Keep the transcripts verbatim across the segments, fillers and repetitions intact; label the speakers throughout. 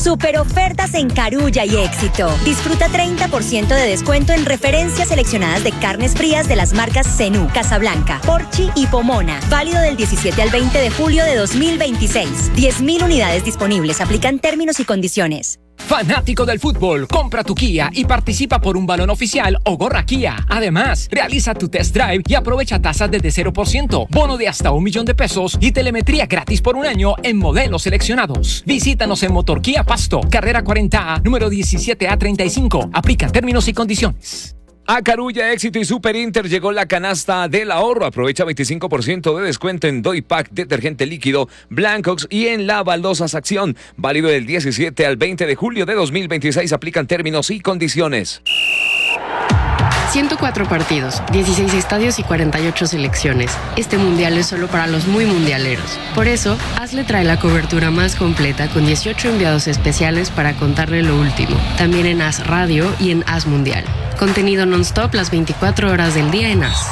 Speaker 1: Super ofertas en Carulla y Éxito. Disfruta treinta por ciento de descuento en referencias seleccionadas de carnes frías de las marcas Zenú, Casablanca, Porchi y Pomona. Válido del diecisiete al veinte de julio de dos mil veintiséis. diez mil unidades disponibles. Aplican términos y condiciones.
Speaker 2: Fanático del fútbol, compra tu Kia y participa por un balón oficial o gorra Kia. Además, realiza tu test drive y aprovecha tasas desde cero por ciento, bono de hasta un millón de pesos y telemetría gratis por un año en modelos seleccionados. Visítanos en Motor Kia Pasto, carrera cuarenta A, número diecisiete A treinta y cinco. Aplica términos y condiciones.
Speaker 3: A Carulla, Éxito y Super Inter llegó la canasta del ahorro. Aprovecha veinticinco por ciento de descuento en Doypack, detergente líquido, Blancox y en la baldosas Acción. Válido del diecisiete al veinte de julio de dos mil veintiséis. Aplican términos y condiciones.
Speaker 4: ciento cuatro partidos, dieciséis estadios y cuarenta y ocho selecciones. Este mundial es solo para los muy mundialeros. Por eso, Hazle trae la cobertura más completa con dieciocho enviados especiales para contarle lo último. También en Haz Radio y en Haz Mundial. Contenido non-stop las veinticuatro horas del día en Haz.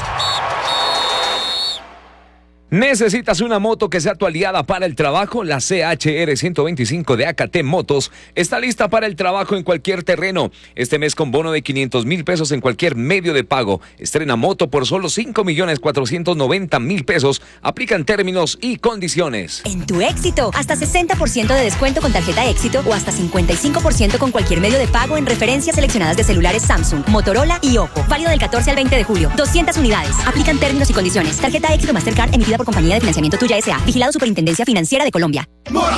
Speaker 3: ¿Necesitas una moto que sea tu aliada para el trabajo? La C H R ciento veinticinco de A K T Motos está lista para el trabajo en cualquier terreno. Este mes con bono de quinientos mil pesos en cualquier medio de pago. Estrena moto por solo cinco millones cuatrocientos noventa mil pesos. Aplican términos y condiciones.
Speaker 1: En tu Éxito, hasta sesenta por ciento de descuento con tarjeta Éxito o hasta cincuenta y cinco por ciento con cualquier medio de pago en referencias seleccionadas de celulares Samsung, Motorola y Oppo. Válido del catorce al veinte de julio. doscientas unidades. Aplican términos y condiciones. Tarjeta Éxito Mastercard emitida por Compañía de Financiamiento Tuya S A. Vigilado Superintendencia Financiera de Colombia.